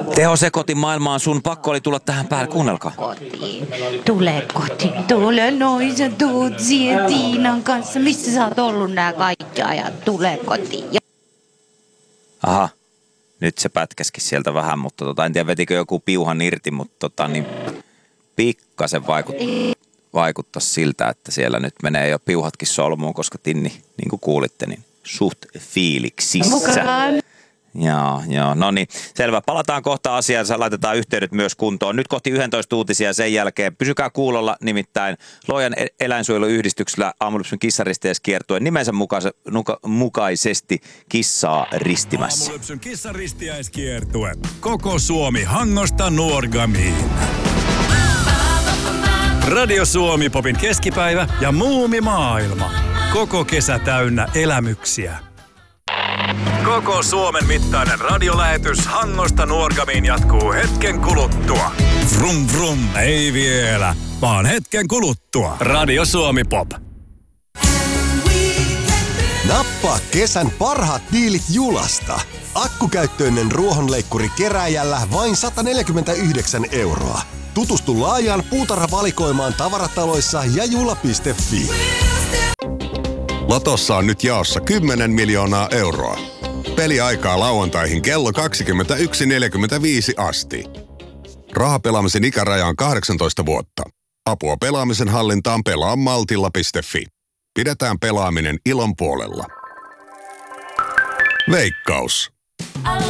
Teho se kotimaailmaan, sun pakko oli tulla tähän päälle, kuunnelkaa. Kotiin. Tule noin, sä tuut siihen Tiinan kanssa. Missä sä oot ollut nää kaikki ajat? Tule kotiin. Aha, nyt se pätkäskin sieltä vähän, mutta en tiedä vetikö joku piuhan irti, mutta niin pikkasen vaikuttaisi siltä, että siellä nyt menee jo piuhatkin solmuun, koska Tinni, niin kuin kuulitte, niin suht fiiliksissä. Mukaan. Joo, no niin, selvä. Palataan kohta asiaan, laitetaan yhteydet myös kuntoon. Nyt kohti 11 uutisia sen jälkeen. Pysykää kuulolla, nimittäin Lohjan eläinsuojeluyhdistyksellä Aamulypsyn kissaristiäiskiertue nimensä mukaisesti kissaa ristimässä. Aamulypsyn kissaristiäiskiertue. Koko Suomi Hangosta Nuorgamiin. Radio Suomi Popin keskipäivä ja muumimaailma. Koko kesä täynnä elämyksiä. Koko Suomen mittainen radiolähetys Hangosta Nuorgamiin jatkuu hetken kuluttua. Vrum vrum, ei vielä, vaan hetken kuluttua. Radio Suomi Pop. Nappaa kesän parhaat diilit Julasta. Akkukäyttöinen ruohonleikkuri Keräjällä vain 149 €. Tutustu laajaan puutarhavalikoimaan tavarataloissa ja jula.fi. Lotossa on nyt jaossa 10 miljoonaa euroa. Peliaikaa lauantaihin kello 21.45 asti. Rahapelaamisen ikäraja on 18 vuotta. Apua pelaamisen hallintaan pelaa maltilla.fi. Pidetään pelaaminen ilon puolella. Veikkaus.